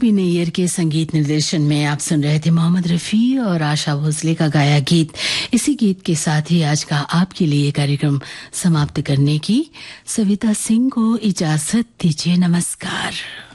P Nayyar के संगीत निर्देशन में आप सुन रहे थे मोहम्मद रफी और आशा भोसले का गाया गीत। इसी गीत के साथ ही आज का आपके लिए कार्यक्रम समाप्त करने की सविता सिंह को इजाजत दीजिए। नमस्कार।